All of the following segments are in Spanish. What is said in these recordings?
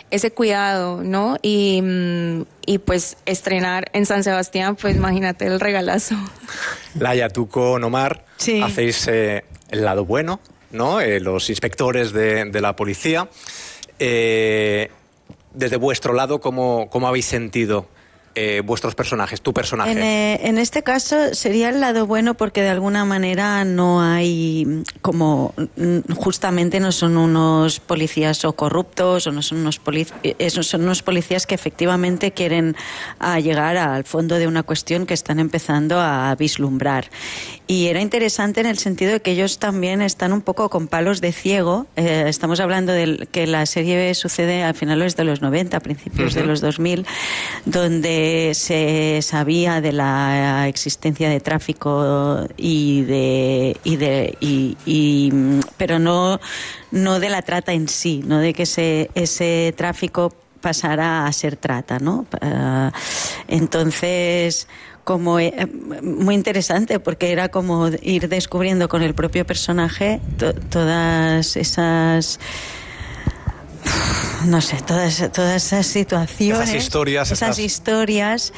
ese cuidado, ¿no? Y pues estrenar en San Sebastián, pues imagínate el regalazo. Laia, tú con Omar Sí. hacéis el lado bueno, ¿no? Los inspectores de la policía. Desde vuestro lado, ¿cómo habéis sentido vuestros personajes, tu personaje? En este caso sería el lado bueno porque de alguna manera no hay como justamente no son unos policías o corruptos o no son unos son unos policías que efectivamente quieren llegar al fondo de una cuestión que están empezando a vislumbrar. Y era interesante en el sentido de que ellos también están un poco con palos de ciego. Estamos hablando de que la serie sucede a finales de los 90, principios de los 2000, donde se sabía de la existencia de tráfico pero no de la trata en sí, no de que ese tráfico pasara a ser trata, ¿no? Entonces, como muy interesante porque era como ir descubriendo con el propio personaje todas esas, no sé, todas esas situaciones, esas historias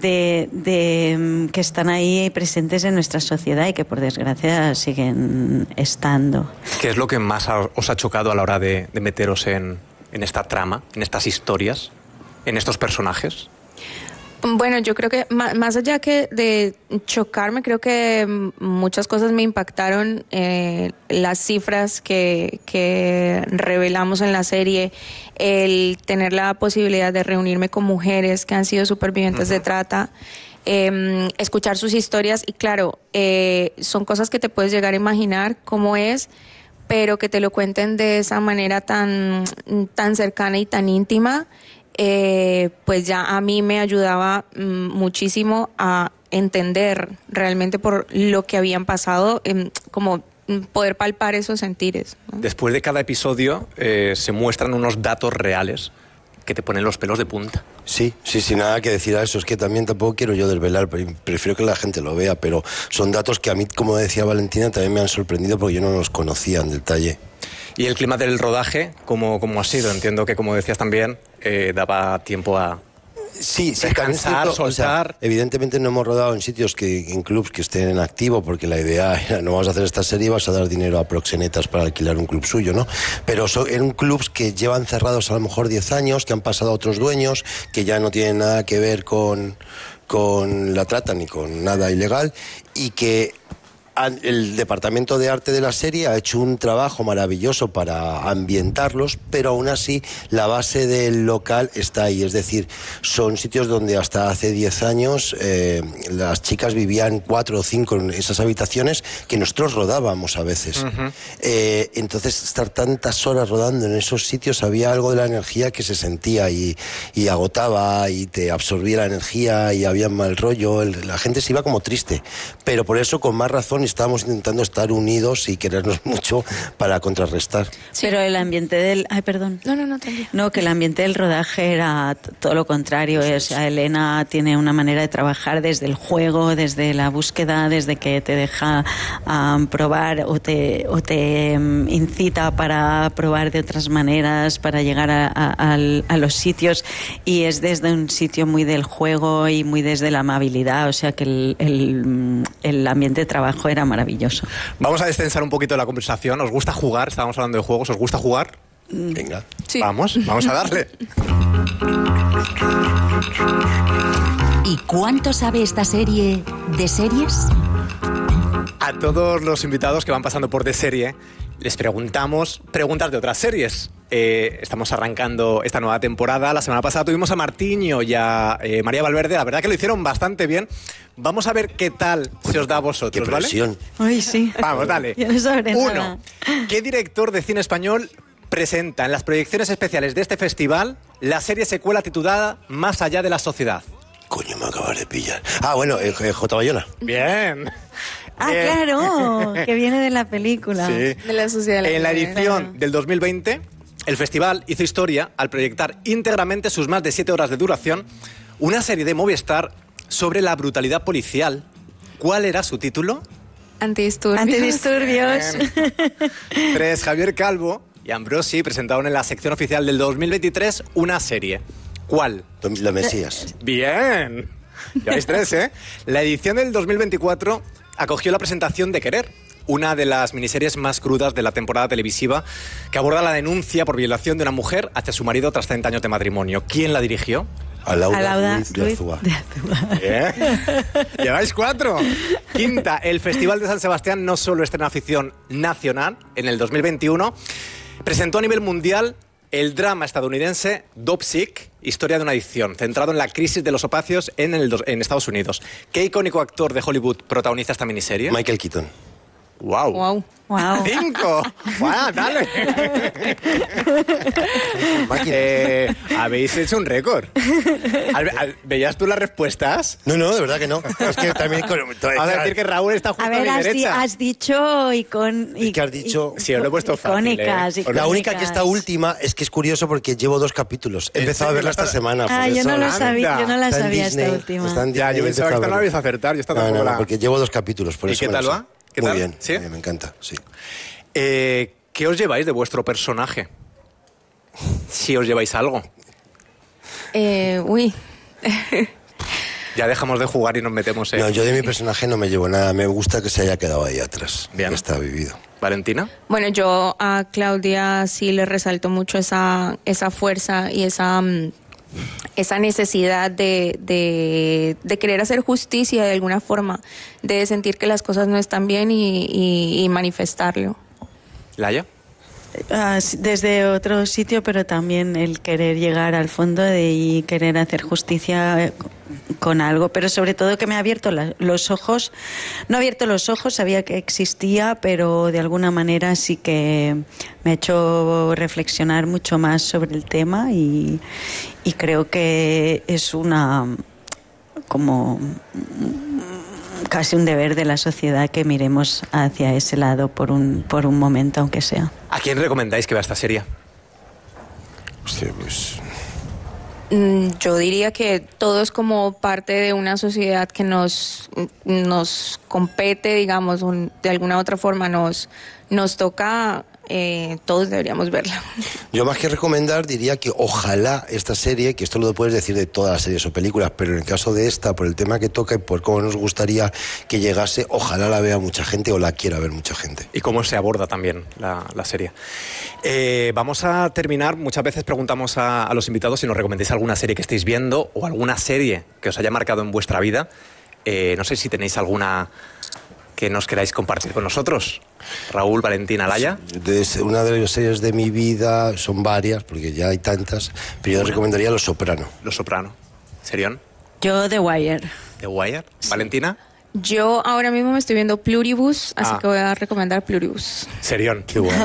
de que están ahí presentes en nuestra sociedad y que por desgracia siguen estando. ¿Qué es lo que más os ha chocado a la hora de meteros en esta trama, en estas historias, en estos personajes? Bueno, yo creo que más allá que de chocarme, creo que muchas cosas me impactaron. Las cifras que revelamos en la serie, el tener la posibilidad de reunirme con mujeres que han sido supervivientes de trata, escuchar sus historias y claro, son cosas que te puedes llegar a imaginar cómo es, pero que te lo cuenten de esa manera tan cercana y tan íntima. Pues ya a mí me ayudaba muchísimo a entender realmente por lo que habían pasado, como poder palpar esos sentires, ¿no? Después de cada episodio se muestran unos datos reales que te ponen los pelos de punta. Sí, nada que decir a eso. Es que también tampoco quiero yo desvelar, prefiero que la gente lo vea, pero son datos que a mí, como decía Valentina, también me han sorprendido porque yo no los conocía en detalle. ¿Y el clima del rodaje, cómo ha sido? Entiendo que, como decías también, daba tiempo a descansar, soltar. O sea, evidentemente no hemos rodado en sitios en clubs que estén en activo, porque la idea era, no vamos a hacer esta serie, vas a dar dinero a proxenetas para alquilar un club suyo, ¿no? Pero en clubs que llevan cerrados a lo mejor 10 años, que han pasado a otros dueños, que ya no tienen nada que ver con la trata ni con nada ilegal, y que el departamento de arte de la serie ha hecho un trabajo maravilloso para ambientarlos, pero aún así la base del local está ahí. Es decir, son sitios donde hasta hace 10 años las chicas vivían 4 o 5 en esas habitaciones que nosotros rodábamos a veces. Entonces, estar tantas horas rodando en esos sitios, había algo de la energía que se sentía y agotaba y te absorbía la energía y había mal rollo. La gente se iba como triste, pero por eso con más razón estábamos intentando estar unidos y querernos mucho para contrarrestar. Sí. Pero el ambiente del... Ay, perdón. No, tranquilo. No, que el ambiente del rodaje era todo lo contrario. O sea, Elena tiene una manera de trabajar desde el juego, desde la búsqueda, desde que te deja probar o te incita para probar de otras maneras, para llegar a los sitios. Y es desde un sitio muy del juego y muy desde la amabilidad. O sea, que el ambiente de trabajo era maravilloso. Vamos a destensar un poquito la conversación. ¿Os gusta jugar? Estábamos hablando de juegos. ¿Os gusta jugar? Venga. Sí. Vamos a darle. ¿Y cuánto sabe esta serie de series? A todos los invitados que van pasando por De Serie les preguntamos preguntas de otras series. Estamos arrancando esta nueva temporada. La semana pasada tuvimos a Martiño y a María Valverde. La verdad que lo hicieron bastante bien. Vamos a ver qué tal se os da a vosotros, Qué presión. ¿vale? Ay, sí. Vamos, dale. Yo no sabré nada. 1. ¿Qué director de cine español presenta en las proyecciones especiales de este festival la serie secuela titulada Más allá de la sociedad? Coño, me acabas de pillar. Bueno, J. Bayona. Bien. Claro, que viene de la película. Sí. De la sociedad. En la edición del 2020, el festival hizo historia al proyectar íntegramente sus más de 7 horas de duración una serie de Movistar sobre la brutalidad policial. ¿Cuál era su título? Antidisturbios. Antidisturbios. 3. Javier Calvo y Ambrosi presentaron en la sección oficial del 2023 una serie. ¿Cuál? Lo Mesías. Bien. Lleváis 3, ¿eh? La edición del 2024 acogió la presentación de Querer, una de las miniseries más crudas de la temporada televisiva, que aborda la denuncia por violación de una mujer hacia su marido tras 30 años de matrimonio. ¿Quién la dirigió? Alauda Ruiz de Azúa. Bien. Lleváis 4. Quinta, el Festival de San Sebastián no solo estrena ficción nacional en el 2021, presentó a nivel mundial el drama estadounidense Dopesick, historia de una adicción, centrado en la crisis de los opiáceos en Estados Unidos. ¿Qué icónico actor de Hollywood protagoniza esta miniserie? Michael Keaton. ¡Wow! Wow. 5. ¡Wow, dale! Habéis hecho un récord. ¿Veías tú las respuestas? No, de verdad que no. Es que también... Vamos a decir que Raúl está justo A ver, a mi derecha. has dicho Es que has dicho... Sí, os lo he puesto fácil, icónicas, ¿eh? La única que está última es que es curioso porque llevo 2 capítulos. He empezado a verla esta semana. Ah, por yo eso. no lo sabía, yo no la Está en sabía Disney, esta última. está en Ya, Disney, yo he pensaba que empezado esta no a la verla. vais a acertar. Yo esta No, tampoco la... porque llevo 2 capítulos. Por ¿Y eso qué me tal lo va? sé. ¿Qué Muy tal? bien, ¿Sí? me encanta, sí. ¿Qué os lleváis de vuestro personaje? Si os lleváis algo. Uy. Ya dejamos de jugar y nos metemos en... No, yo de mi personaje no me llevo nada. Me gusta que se haya quedado ahí atrás. Bien. Que está vivido. ¿Valentina? Bueno, yo a Claudia sí le resalto mucho esa fuerza y esa necesidad de querer hacer justicia de alguna forma, de sentir que las cosas no están bien y manifestarlo. ¿Laya? Desde otro sitio, pero también el querer llegar al fondo y querer hacer justicia con algo, pero sobre todo que me ha abierto los ojos. No ha abierto los ojos, sabía que existía, pero de alguna manera sí que me ha hecho reflexionar mucho más sobre el tema y creo que es como casi un deber de la sociedad que miremos hacia ese lado por un momento, aunque sea. ¿A quién recomendáis que vea esta serie? Hostia, pues... Yo diría que todos como parte de una sociedad que nos compete, digamos, de alguna otra forma nos toca, todos deberíamos verla. Yo más que recomendar diría que ojalá esta serie, que esto lo puedes decir de todas las series o películas, pero en el caso de esta, por el tema que toca y por cómo nos gustaría que llegase, ojalá la vea mucha gente o la quiera ver mucha gente. Y cómo se aborda también la serie. Vamos a terminar. Muchas veces preguntamos a los invitados si nos recomendáis alguna serie que estéis viendo o alguna serie que os haya marcado en vuestra vida. No sé si tenéis alguna que nos queráis compartir con nosotros. Raúl, Valentina, Laya. Una de las series de mi vida, son varias, porque ya hay tantas, pero yo recomendaría Los Soprano. Los Soprano. ¿Serión? Yo The Wire. ¿The Wire? ¿Valentina? Yo ahora mismo me estoy viendo Pluribus, así que voy a recomendar Pluribus. Serión. Qué bueno.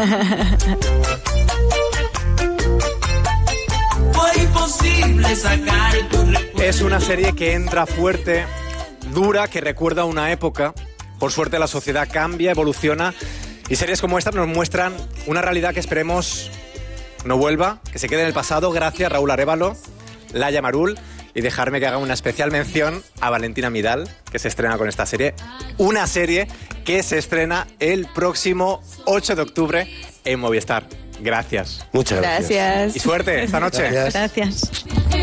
Es una serie que entra fuerte, dura, que recuerda una época. Por suerte la sociedad cambia, evoluciona y series como esta nos muestran una realidad que esperemos no vuelva, que se quede en el pasado. Gracias Raúl Arévalo, Laya Marul, y dejarme que haga una especial mención a Valentina Midal, que se estrena con esta serie. Una serie que se estrena el próximo 8 de octubre en Movistar. Gracias. Muchas gracias. Gracias. Y suerte esta noche. Gracias. Gracias.